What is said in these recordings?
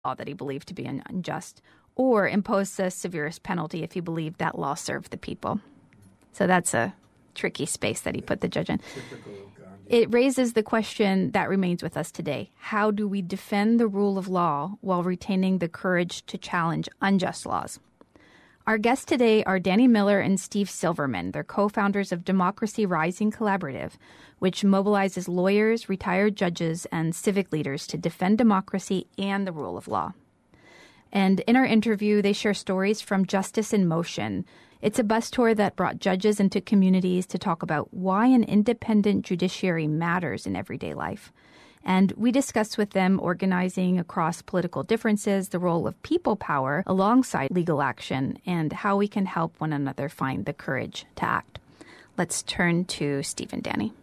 law that he believed to be unjust, or impose the severest penalty if he believed that law served the people. So that's a tricky space that he put the judge in. It raises the question that remains with us today. How do we defend the rule of law while retaining the courage to challenge unjust laws? Our guests today are Danny Miller and Steve Silverman. They're co-founders of Democracy Rising Collaborative, which mobilizes lawyers, retired judges, and civic leaders to defend democracy and the rule of law. And in our interview, they share stories from Justice in Motion. It's a bus tour that brought judges into communities to talk about why an independent judiciary matters in everyday life. And we discussed with them organizing across political differences, the role of people power alongside legal action, and how we can help one another find the courage to act. Let's turn to Steve and Danny.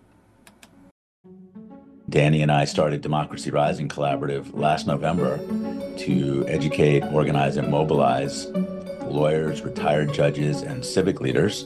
Danny and I started Democracy Rising Collaborative last November to educate, organize, and mobilize lawyers, retired judges, and civic leaders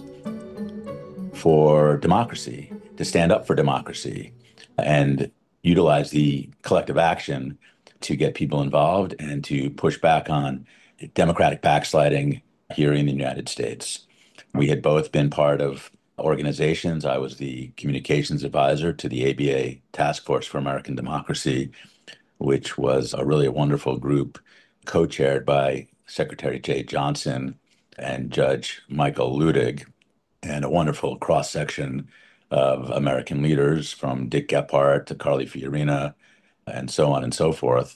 for democracy, to stand up for democracy, and utilize the collective action to get people involved and to push back on democratic backsliding here in the United States. We had both been part of organizations. I was the communications advisor to the ABA Task Force for American Democracy, which was a really wonderful group co-chaired by Secretary Jay Johnson and Judge Michael Ludig, and a wonderful cross-section of American leaders from Dick Gephardt to Carly Fiorina and so on and so forth.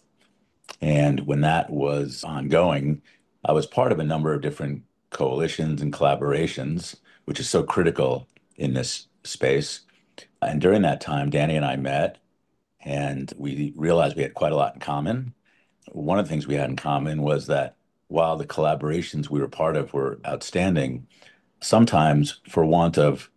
And when that was ongoing, I was part of a number of different coalitions and collaborations, which is so critical in this space. And during that time, Danny and I met, and we realized we had quite a lot in common. One of the things we had in common was that while the collaborations we were part of were outstanding, sometimes for want of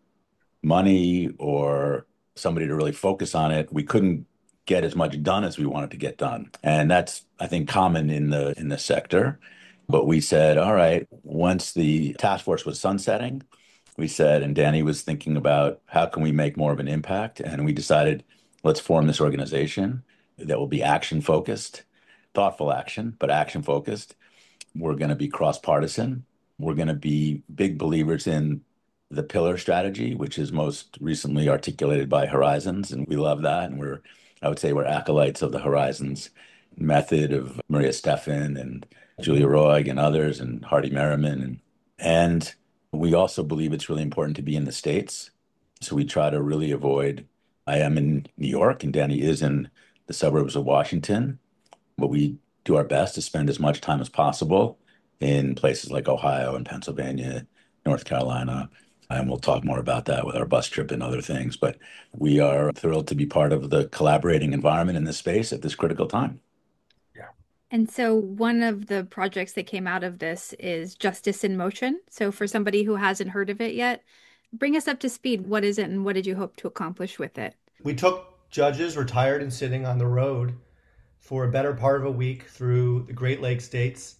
money or somebody to really focus on it, we couldn't get as much done as we wanted to get done. And that's, I think, common in the sector. But we said, all right, once the task force was sunsetting, we said, and Danny was thinking about how can we make more of an impact? And we decided, let's form this organization that will be action-focused, thoughtful action, but action-focused. We're going to be cross-partisan. We're going to be big believers in the pillar strategy, which is most recently articulated by Horizons, and we love that. And I would say we're acolytes of the Horizons method of Maria Stephan and Julia Roig and others, and Hardy Merriman. And we also believe it's really important to be in the States. So we try to really avoid, I am in New York and Danny is in the suburbs of Washington, but we do our best to spend as much time as possible in places like Ohio and Pennsylvania, North Carolina. And we'll talk more about that with our bus trip and other things. But we are thrilled to be part of the collaborating environment in this space at this critical time. Yeah. And so one of the projects that came out of this is Justice in Motion. So for somebody who hasn't heard of it yet, bring us up to speed. What is it and what did you hope to accomplish with it? We took judges retired and sitting on the road for a better part of a week through the Great Lakes states,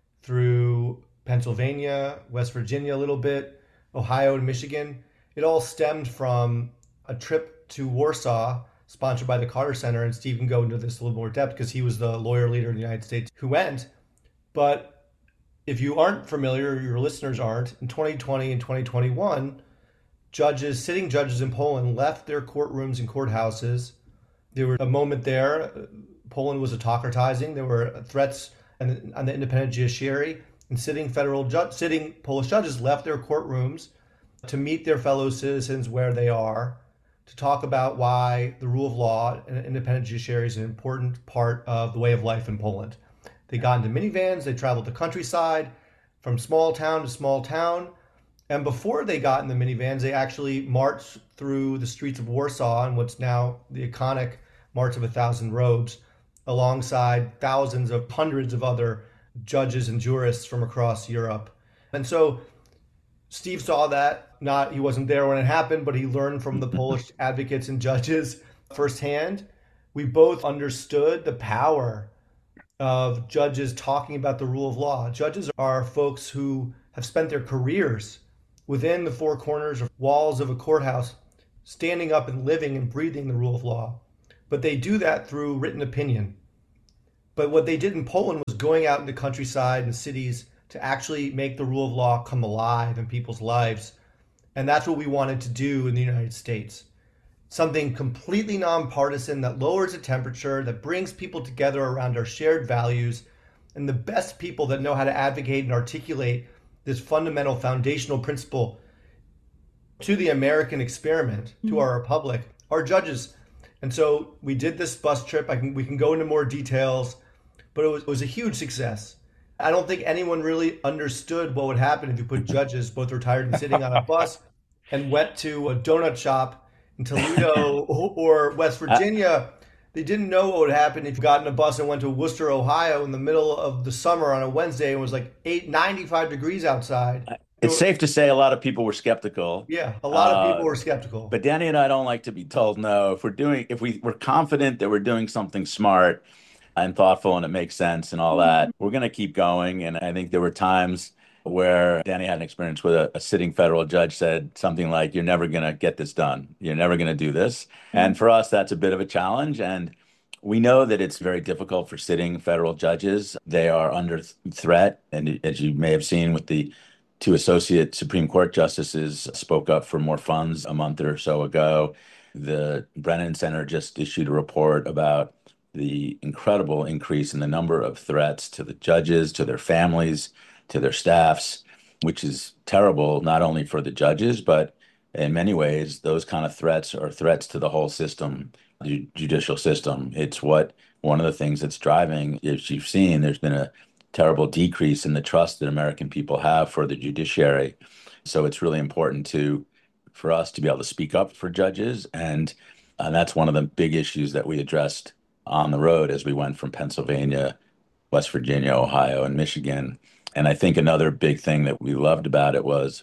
through Pennsylvania, West Virginia a little bit, Ohio and Michigan. It all stemmed from a trip to Warsaw sponsored by the Carter Center, and Steve can go into this a little more depth because he was the lawyer leader in the United States who went. But if you aren't familiar, or your listeners aren't, in 2020 and 2021, sitting judges in Poland left their courtrooms and courthouses. There was a moment there, Poland was autocratizing. There were threats on the independent judiciary. And sitting Polish judges left their courtrooms to meet their fellow citizens where they are, to talk about why the rule of law and independent judiciary is an important part of the way of life in Poland. They got into minivans, they traveled the countryside from small town to small town. And before they got in the minivans, they actually marched through the streets of Warsaw in what's now the iconic March of a Thousand Robes, alongside hundreds of other judges and jurists from across Europe. And so Steve saw that. He wasn't there when it happened, but he learned from the Polish advocates and judges firsthand. We both understood the power of judges talking about the rule of law. Judges are folks who have spent their careers within the four corners of walls of a courthouse, standing up and living and breathing the rule of law. But they do that through written opinion. But what they did in Poland was going out in the countryside and cities to actually make the rule of law come alive in people's lives. And that's what we wanted to do in the United States. Something completely nonpartisan that lowers the temperature, that brings people together around our shared values, and the best people that know how to advocate and articulate this fundamental foundational principle to the American experiment, to our republic, are judges. And so we did this bus trip. We can go into more details, but it was a huge success. I don't think anyone really understood what would happen if you put judges, both retired and sitting, on a bus and went to a donut shop in Toledo or West Virginia. They didn't know what would happen if you got in a bus and went to Worcester, Ohio in the middle of the summer on a Wednesday and it was like 95 degrees outside. It's safe to say a lot of people were skeptical. Yeah, a lot of people were skeptical. But Danny and I don't like to be told no. If we're confident that we're doing something smart and thoughtful and it makes sense and all that, we're going to keep going. And I think there were times where Danny had an experience with a sitting federal judge said something like, "You're never going to get this done. You're never going to do this." And for us, that's a bit of a challenge. And we know that it's very difficult for sitting federal judges. They are under threat. And as you may have seen with the two associate Supreme Court justices spoke up for more funds a month or so ago. The Brennan Center just issued a report about the incredible increase in the number of threats to the judges, to their families, to their staffs, which is terrible, not only for the judges, but in many ways, those kind of threats are threats to the whole system, the judicial system. It's one of the things that's driving, as you've seen, there's been a terrible decrease in the trust that American people have for the judiciary. So it's really important for us to be able to speak up for judges. And that's one of the big issues that we addressed on the road as we went from Pennsylvania, West Virginia, Ohio, and Michigan. And I think another big thing that we loved about it was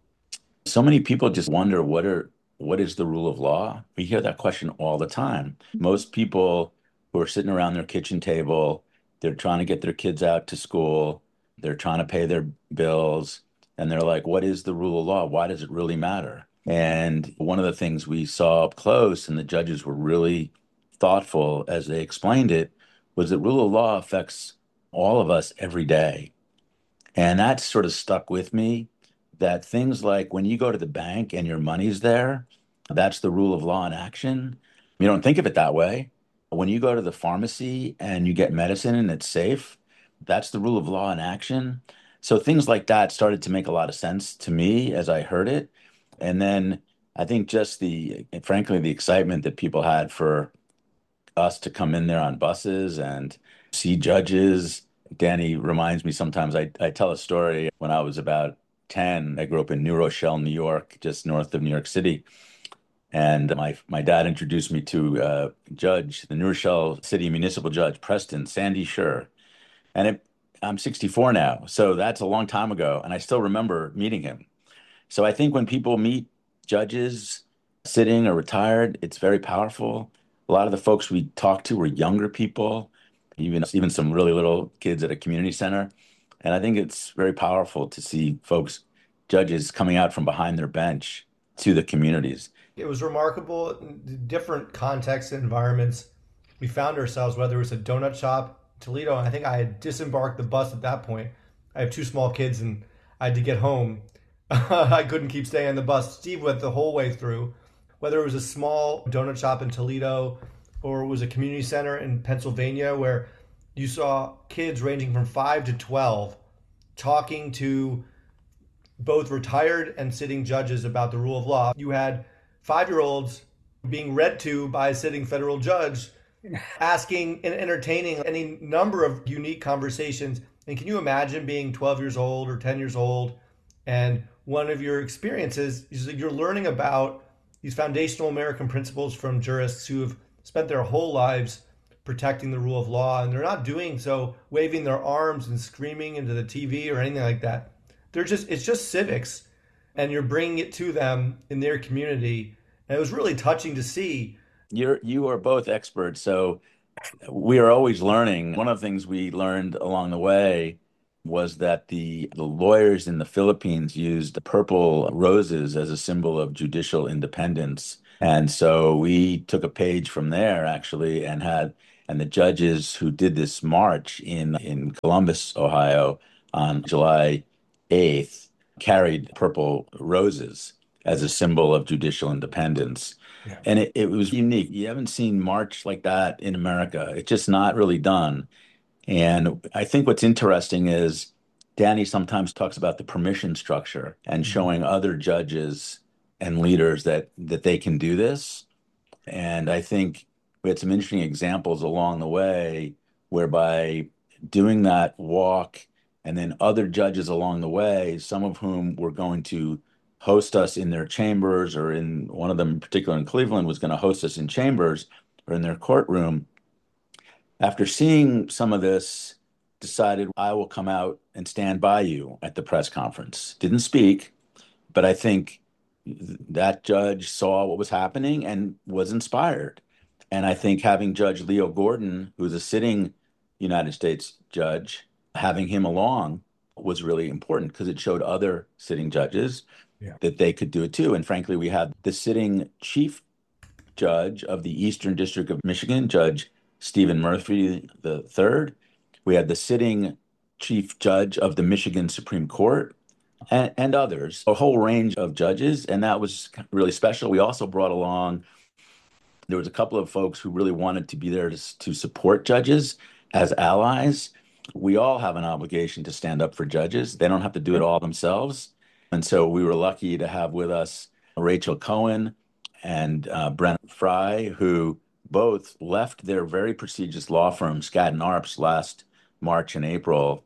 so many people just wonder, what is the rule of law? We hear that question all the time. Most people who are sitting around their kitchen table, they're trying to get their kids out to school. They're trying to pay their bills. And they're like, what is the rule of law? Why does it really matter? And one of the things we saw up close, and the judges were really thoughtful as they explained it, was that rule of law affects all of us every day. And that sort of stuck with me, that things like when you go to the bank and your money's there, that's the rule of law in action. You don't think of it that way. When you go to the pharmacy and you get medicine and it's safe, that's the rule of law in action. So things like that started to make a lot of sense to me as I heard it. And then I think just frankly, the excitement that people had for us to come in there on buses and see judges. Danny reminds me sometimes, I tell a story when I was about 10. I grew up in New Rochelle, New York, just north of New York City. And my dad introduced me to a judge, the New Rochelle City Municipal Judge, Preston Sandy Scher. And I'm 64 now, so that's a long time ago. And I still remember meeting him. So I think when people meet judges sitting or retired, it's very powerful. A lot of the folks we talked to were younger people, even some really little kids at a community center. And I think it's very powerful to see judges coming out from behind their bench to the communities. It was remarkable in different contexts and environments. We found ourselves, whether it was a donut shop, Toledo, and I think I had disembarked the bus at that point. I have two small kids and I had to get home. I couldn't keep staying on the bus. Steve went the whole way through. Whether it was a small donut shop in Toledo or it was a community center in Pennsylvania where you saw kids ranging from 5 to 12 talking to both retired and sitting judges about the rule of law. You had 5-year-olds being read to by a sitting federal judge, asking and entertaining any number of unique conversations. And can you imagine being 12 years old or 10 years old, and one of your experiences is that you're learning about these foundational American principles from jurists who have spent their whole lives protecting the rule of law, and they're not doing so waving their arms and screaming into the TV or anything like that. It's just civics, and you're bringing it to them in their community. And it was really touching to see. You are both experts, so we are always learning. One of the things we learned along the way was that the lawyers in the Philippines used purple roses as a symbol of judicial independence. And so we took a page from there, actually, and And the judges who did this march in Columbus, Ohio on July 8th carried purple roses as a symbol of judicial independence. Yeah. And it was unique. You haven't seen march like that in America. It's just not really done. And I think what's interesting is Danny sometimes talks about the permission structure and showing other judges and leaders that they can do this. And I think we had some interesting examples along the way whereby doing that walk and then other judges along the way, some of whom were going to host us in their chambers, or in one of them in particular in Cleveland was going to host us in chambers or in their courtroom. After seeing some of this, decided I will come out and stand by you at the press conference. Didn't speak, but I think that judge saw what was happening and was inspired. And I think having Judge Leo Gordon, who's a sitting United States judge, having him along was really important because it showed other sitting judges that they could do it too. And frankly, we had the sitting chief judge of the Eastern District of Michigan, Judge Stephen Murphy III. We had the sitting chief judge of the Michigan Supreme Court, and others, a whole range of judges. And that was really special. We also brought along, there was a couple of folks who really wanted to be there to support judges as allies. We all have an obligation to stand up for judges. They don't have to do it all themselves. And so we were lucky to have with us Rachel Cohen and Brent Fry, who both left their very prestigious law firm, Skadden Arps, last March and April,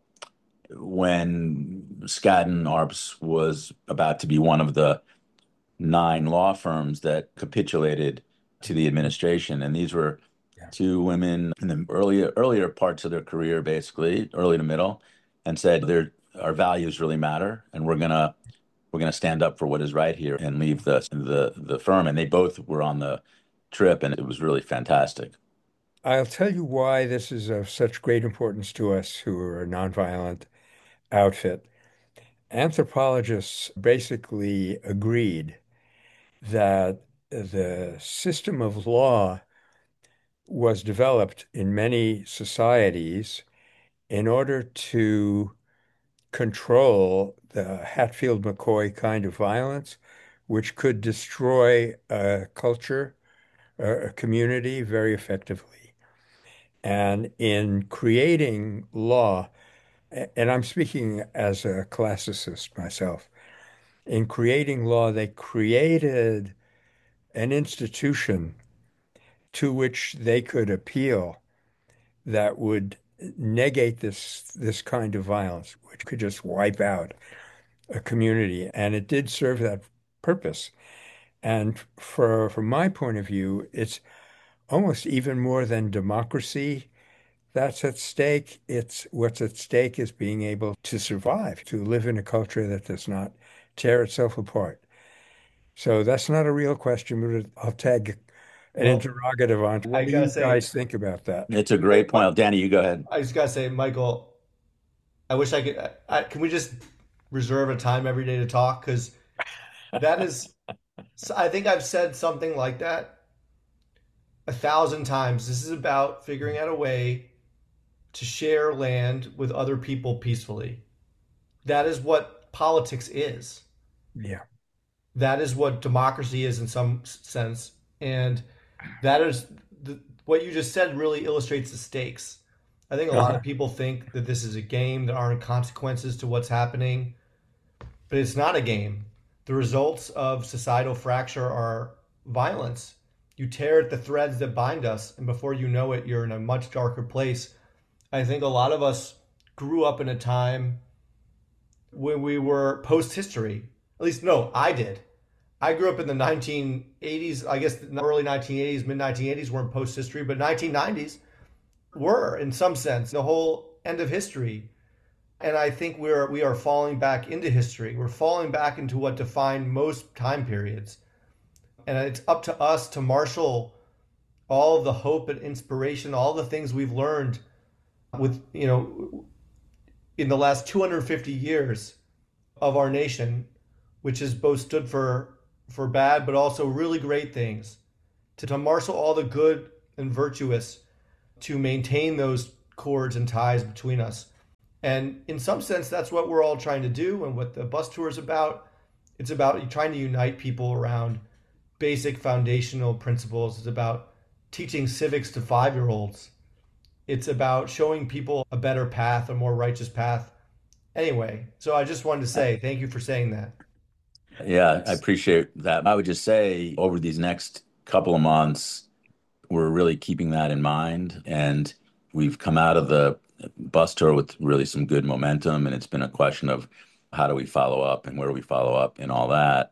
when Skadden Arps was about to be one of the 9 law firms that capitulated to the administration. And these were two women in the earlier parts of their career, basically, early to middle, and said, our values really matter, and we're gonna stand up for what is right here and leave the firm. And they both were on the trip, and it was really fantastic. I'll tell you why this is of such great importance to us who are a nonviolent outfit. Anthropologists basically agreed that the system of law was developed in many societies in order to control the Hatfield-McCoy kind of violence, which could destroy a culture, a community very effectively. And in creating law, and I'm speaking as a classicist myself, in creating law, they created an institution to which they could appeal that would negate this kind of violence, which could just wipe out a community. And it did serve that purpose. And from my point of view, it's almost even more than democracy that's at stake. It's what's at stake is being able to survive, to live in a culture that does not tear itself apart. So that's not a real question, but I'll tag an interrogative on. What do you guys think about that? It's a great point. Danny, you go ahead. I just gotta say, Michael, I wish I could. Can we just reserve a time every day to talk? Because that is, I think I've said something like that 1,000 times. This is about figuring out a way to share land with other people peacefully. That is what politics is. Yeah. That is what democracy is in some sense. And that is what you just said really illustrates the stakes. I think a lot of people think that this is a game. There aren't consequences to what's happening, but it's not a game. The results of societal fracture are violence. You tear at the threads that bind us, and before you know it, you're in a much darker place. I think a lot of us grew up in a time when we were post-history. At least, no, I did. I grew up in the 1980s. I guess the early 1980s, mid-1980s weren't post-history, but 1990s were, in some sense, the whole end of history. And I think we are falling back into history. We're falling back into what defined most time periods. And it's up to us to marshal all the hope and inspiration, all the things we've learned with, in the last 250 years of our nation, which has both stood for bad, but also really great things, to marshal all the good and virtuous to maintain those cords and ties between us. And in some sense, that's what we're all trying to do and what the bus tour is about. It's about trying to unite people around basic foundational principles. It's about teaching civics to 5-year-olds. It's about showing people a better path, a more righteous path. Anyway, so I just wanted to say thank you for saying that. Yeah, I appreciate that. I would just say over these next couple of months, we're really keeping that in mind. And we've come out of the bus tour with really some good momentum. And it's been a question of how do we follow up and where do we follow up and all that.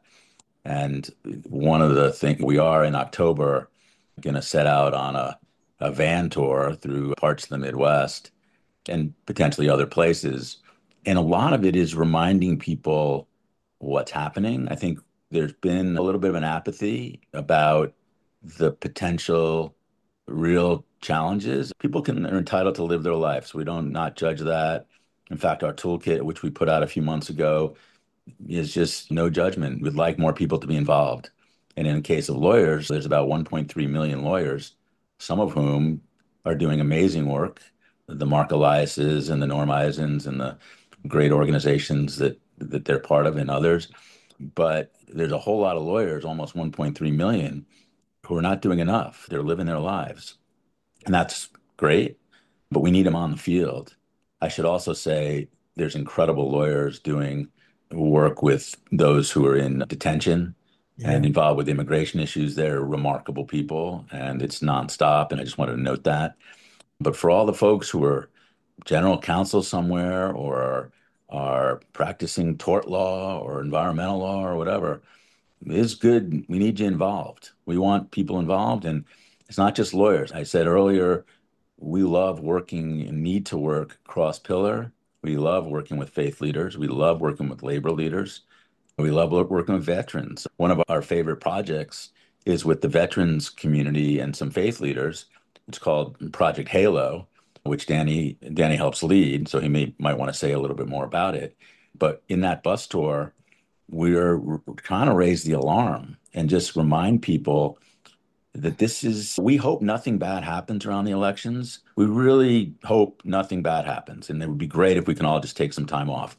And one of the things we are in October going to set out on a van tour through parts of the Midwest and potentially other places. And a lot of it is reminding people what's happening. I think there's been a little bit of an apathy about the potential real challenges. People are entitled to live their lives. We don't not judge that. In fact, our toolkit, which we put out a few months ago, is just no judgment. We'd like more people to be involved. And in the case of lawyers, there's about 1.3 million lawyers, some of whom are doing amazing work. The Mark Eliases and the Norm Eisens and the great organizations that they're part of and others. But there's a whole lot of lawyers, almost 1.3 million, who are not doing enough. They're living their lives. And that's great, but we need them on the field. I should also say there's incredible lawyers doing work with those who are in detention and involved with immigration issues. They're remarkable people, and it's nonstop. And I just wanted to note that. But for all the folks who are general counsel somewhere or are practicing tort law or environmental law or whatever, it's good. We need you involved. We want people involved. And it's not just lawyers. I said earlier, we love working and need to work cross-pillar. We love working with faith leaders. We love working with labor leaders. We love working with veterans. One of our favorite projects is with the veterans community and some faith leaders. It's called Project Halo, which Danny helps lead. So he might want to say a little bit more about it. But in that bus tour, we're trying to raise the alarm and just remind people that we hope nothing bad happens around the elections. We really hope nothing bad happens. And it would be great if we can all just take some time off.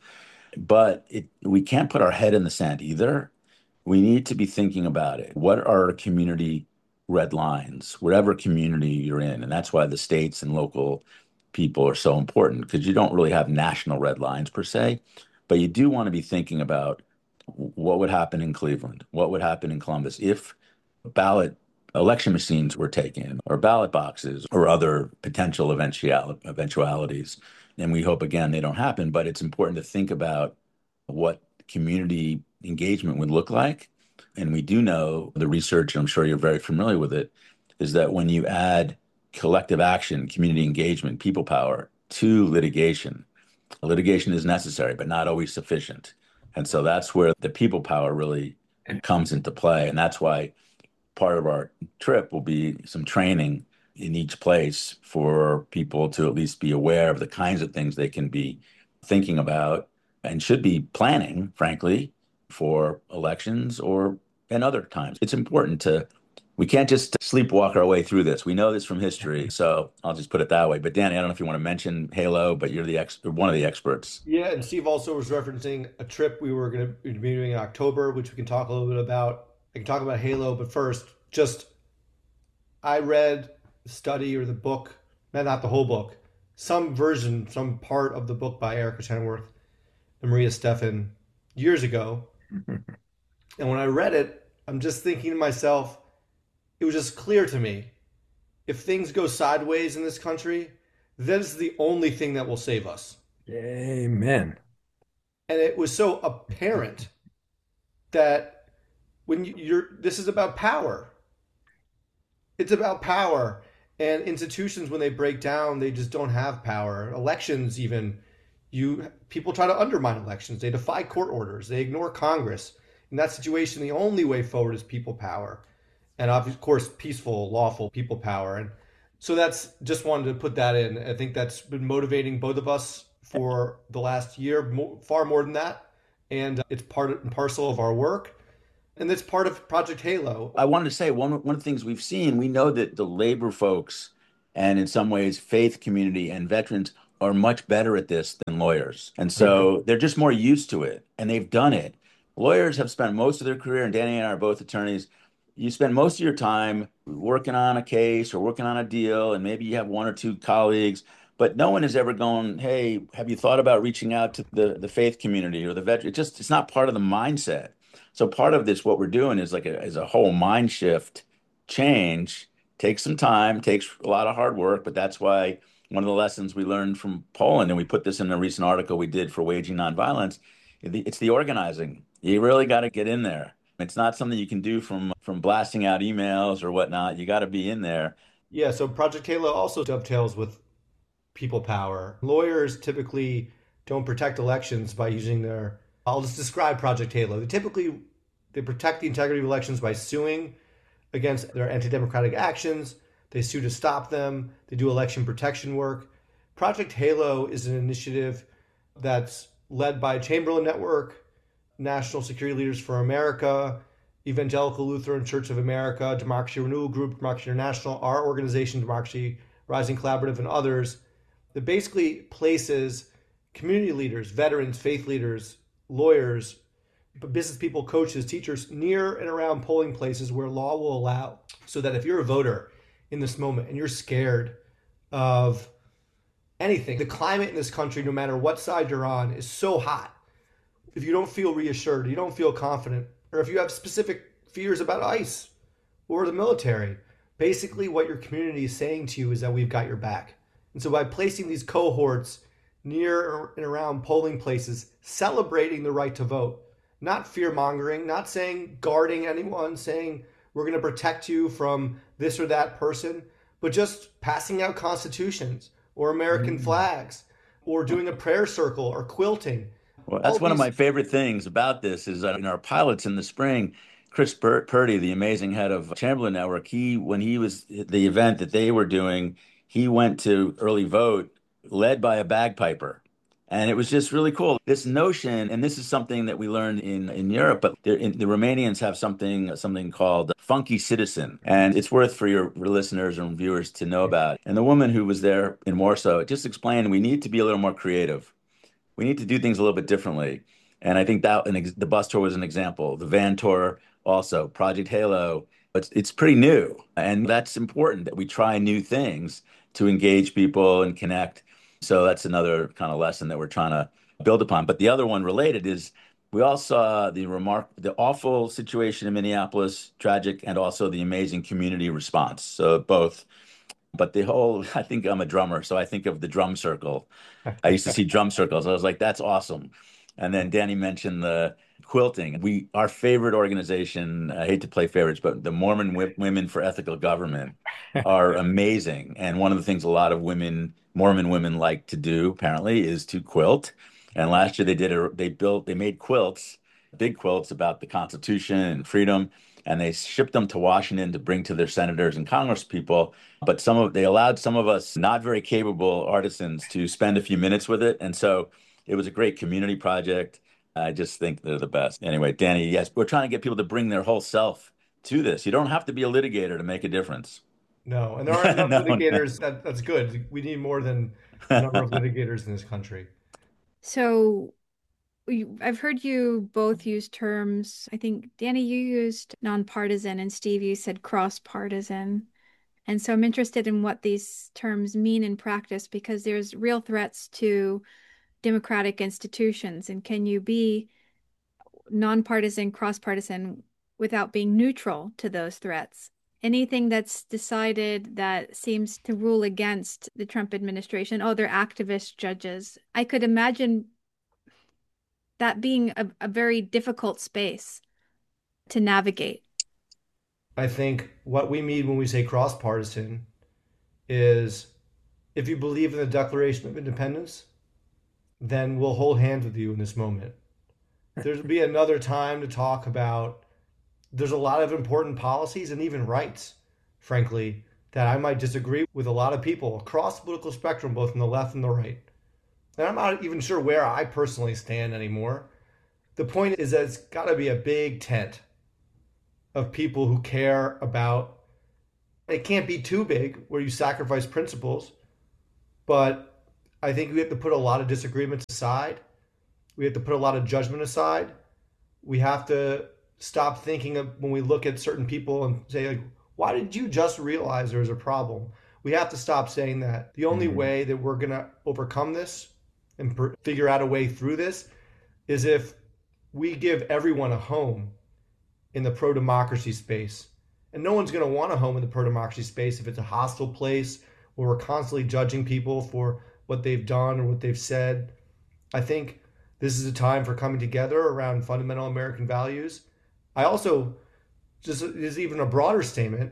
But we can't put our head in the sand either. We need to be thinking about it. What are our community red lines, wherever community you're in? And that's why the states and local people are so important, because you don't really have national red lines per se, but you do want to be thinking about what would happen in Cleveland, what would happen in Columbus if ballot election machines were taken or ballot boxes or other potential eventualities. And we hope, again, they don't happen, but it's important to think about what community engagement would look like. And we do know the research, and I'm sure you're very familiar with it, is that when you add collective action, community engagement, people power to litigation is necessary, but not always sufficient. And so that's where the people power really comes into play. And that's why part of our trip will be some training in each place for people to at least be aware of the kinds of things they can be thinking about and should be planning, frankly, for elections and other times. It's important we can't just sleepwalk our way through this. We know this from history, so I'll just put it that way. But Danny, I don't know if you want to mention Halo, but you're one of the experts. Yeah, and Steve also was referencing a trip we were going to be doing in October, which we can talk a little bit about. I can talk about Halo, but first, I read the study or the book, not the whole book, some version, some part of the book by Erica Chenoweth and Maria Stephan years ago. And when I read it, I'm just thinking to myself, it was just clear to me, if things go sideways in this country, that is the only thing that will save us. Amen. And it was so apparent that when this is about power. It's about power. And institutions, when they break down, they just don't have power. Elections, even, people try to undermine elections. They defy court orders. They ignore Congress. In that situation, the only way forward is people power. And of course, peaceful, lawful people power. And so just wanted to put that in. I think that's been motivating both of us for the last year, far more than that. And it's part and parcel of our work. And that's part of Project Halo. I wanted to say one of the things we've seen, we know that the labor folks And in some ways, faith community and veterans are much better at this than lawyers. And I agree. so they're just more used to it and they've done it. Lawyers have spent most of their career, and Danny and I are both attorneys. You spend most of your time working on a case or working on a deal, and maybe you have one or two colleagues, but no one has ever gone, "Hey, have you thought about reaching out to the faith community or the veteran?" It's not part of the mindset. So part of this, what we're doing is like a whole mind shift change. Takes some time, takes a lot of hard work, but that's why one of the lessons we learned from Poland, and we put this in a recent article we did for Waging Nonviolence, it's the organizing. You really got to get in there. It's not something you can do from blasting out emails or whatnot. You got to be in there. Yeah, so Project Halo also dovetails with people power. Lawyers typically don't protect elections by using their. I'll just describe Project Halo. They protect the integrity of elections by suing against their anti-democratic actions. They sue to stop them. They do election protection work. Project Halo is an initiative that's led by Chamberlain Network, National Security Leaders for America, Evangelical Lutheran Church of America, Democracy Renewal Group, Democracy International, our organization, Democracy Rising Collaborative, and others, that basically places community leaders, veterans, faith leaders, lawyers, business people, coaches, teachers near and around polling places where law will allow, so that if you're a voter in this moment and you're scared of anything, the climate in this country, no matter what side you're on, is so hot. If you don't feel reassured, you don't feel confident, or if you have specific fears about ICE or the military, basically what your community is saying to you is that we've got your back. And so by placing these cohorts near and around polling places, celebrating the right to vote, not fear mongering, not saying guarding anyone, saying we're going to protect you from this or that person, but just passing out constitutions or American flags or doing a prayer circle or quilting. Well, that's one of my favorite things about this is that in our pilots in the spring, Chris Purdy, the amazing head of Chamberlain Network, when he was at the event that they were doing, he went to early vote led by a bagpiper. And it was just really cool. This notion, and this is something that we learned in Europe, but the Romanians have something called funky citizen, and it's worth for your listeners and viewers to know about. And the woman who was there in Warsaw just explained we need to be a little more creative. We need to do things a little bit differently. And I think that the bus tour was an example. The van tour also, Project Halo. It's pretty new, and that's important that we try new things to engage people and connect. So that's another kind of lesson that we're trying to build upon. But the other one related is we all saw the awful situation in Minneapolis, tragic, and also the amazing community response. So both. But I think I'm a drummer, so I think of the drum circle. I used to see drum circles. I was like, that's awesome. And then Danny mentioned the quilting. Our favorite organization, I hate to play favorites, but the Mormon Women for Ethical Government are amazing. And one of the things a lot of Mormon women like to do, apparently, is to quilt. And last year they made quilts, big quilts about the Constitution and freedom, and they shipped them to Washington to bring to their senators and Congress people. But they allowed some of us not very capable artisans to spend a few minutes with it. And so it was a great community project. I just think they're the best. Anyway, Danny, yes, we're trying to get people to bring their whole self to this. You don't have to be a litigator to make a difference. No, and there aren't enough No, litigators. That's good. We need more than the number of litigators in this country. So I've heard you both use terms. I think, Danny, you used nonpartisan, and Steve, you said cross-partisan. And so I'm interested in what these terms mean in practice, because there's real threats to democratic institutions. And can you be nonpartisan, cross-partisan without being neutral to those threats? Anything that's decided that seems to rule against the Trump administration, oh, they're activist judges. I could imagine that being a very difficult space to navigate. I think what we mean when we say cross-partisan is if you believe in the Declaration of Independence, then we'll hold hands with you in this moment. There'll be another time to talk about, there's a lot of important policies and even rights, frankly, that I might disagree with a lot of people across the political spectrum, both on the left and the right. And I'm not even sure where I personally stand anymore. The point is that it's got to be a big tent of people who care about It can't be too big where you sacrifice principles, but I think we have to put a lot of disagreements aside. We have to put a lot of judgment aside. We have to stop thinking of when we look at certain people and say, like, why did you just realize there's a problem? We have to stop saying that. The only way that we're going to overcome this and figure out a way through this is if we give everyone a home in the pro democracy space. And no one's going to want a home in the pro democracy space if it's a hostile place where we're constantly judging people for what they've done or what they've said. I think this is a time for coming together around fundamental American values. I also, just is even a broader statement,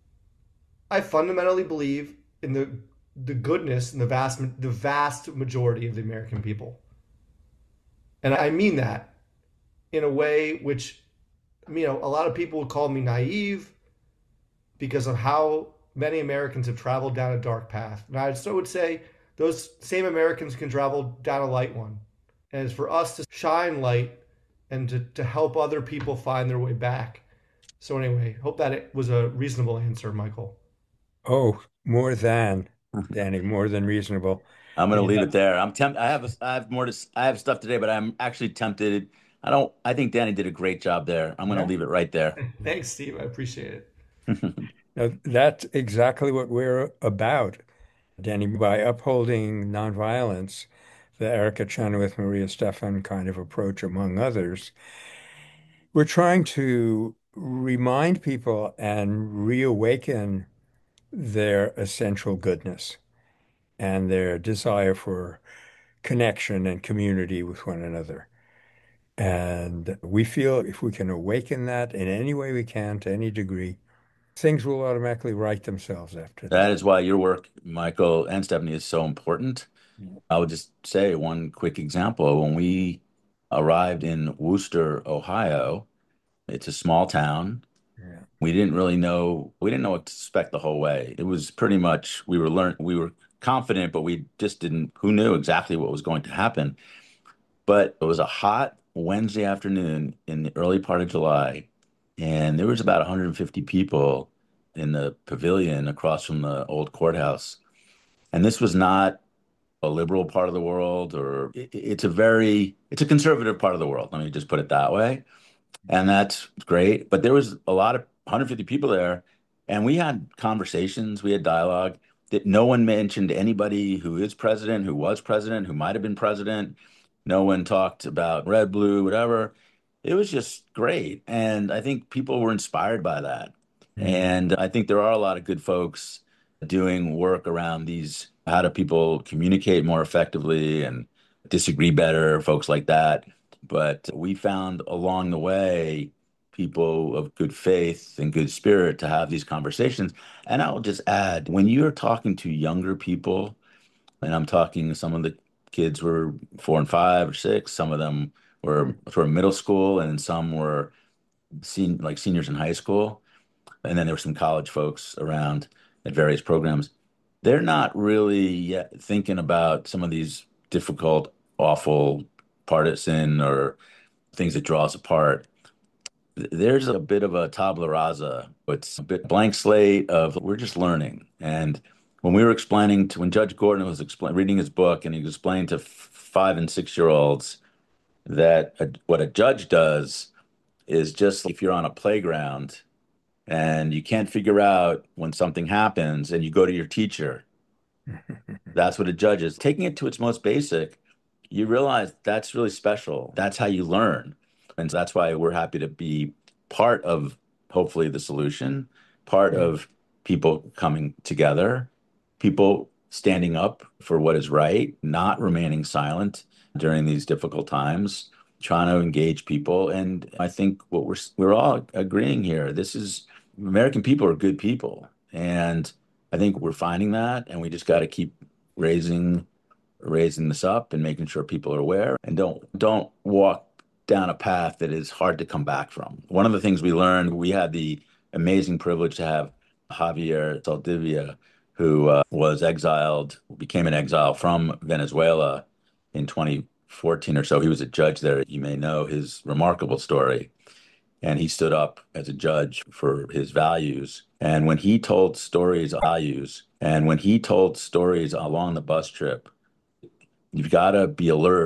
I fundamentally believe in the goodness and the vast majority of the American people. And I mean that in a way which, a lot of people would call me naive because of how many Americans have traveled down a dark path. And I so would say those same Americans can travel down a light one. And it's for us to shine light and to help other people find their way back. So anyway, hope that it was a reasonable answer, Michael. Oh, more than, Danny, more than reasonable. I'm going to leave Yeah. it there. I'm tempted. I have more to. I have stuff today, but I'm actually tempted. I think Danny did a great job there. I'm going to Yeah. leave it right there. Thanks, Steve. I appreciate it. Now, that's exactly what we're about, Danny, by upholding nonviolence, the Erica Chenoweth, Maria Stephan kind of approach, among others. We're trying to remind people and reawaken their essential goodness and their desire for connection and community with one another. And we feel if we can awaken that in any way we can, to any degree, things will automatically right themselves after That that. is why your work, Michael and Stephanie, is so important. Yeah. I would just say one quick example. When we arrived in Wooster, Ohio, it's a small town. Yeah. We didn't know what to expect the whole way. It was pretty much we were confident, but we just didn't, who knew exactly what was going to happen. But it was a hot Wednesday afternoon in the early part of July, and there was about 150 people in the pavilion across from the old courthouse. And this was not a liberal part of the world, or it's a conservative part of the world. Let me just put it that way. And that's great. But there was a lot of 150 people there, and we had conversations, we had dialogue that no one mentioned anybody who is president, who was president, who might have been president. No one talked about red, blue, whatever. It was just great. And I think people were inspired by that. Mhm. And I think there are a lot of good folks doing work around these, how do people communicate more effectively and disagree better, folks like that. But we found along the way people of good faith and good spirit to have these conversations. And I'll just add, when you're talking to younger people, and I'm talking some of the kids were 4 and 5 or 6, some of them were sort of middle school, and some were like seniors in high school. And then there were some college folks around at various programs. They're not really yet thinking about some of these difficult, awful, partisan or things that draw us apart. There's a bit of a tabula rasa. It's a bit blank slate of we're just learning. And when Judge Gordon was reading his book and he explained to 5 and 6 year olds that what a judge does is just if you're on a playground and you can't figure out when something happens and you go to your teacher, that's what a judge is. Taking it to its most basic, you realize that's really special. That's how you learn. And so that's why we're happy to be part of hopefully the solution, part of people coming together, people standing up for what is right, not remaining silent during these difficult times, trying to engage people. And I think what we're all agreeing here, this is American people are good people. And I think we're finding that, and we just got to keep raising this up and making sure people are aware and don't walk down a path that is hard to come back from. One of the things we learned, we had the amazing privilege to have Javier Saldivia, who became an exile from Venezuela in 2014 or so. He was a judge there. You may know his remarkable story. and he stood up as a judge for his values. And when he told stories along the bus trip, you've got to be alert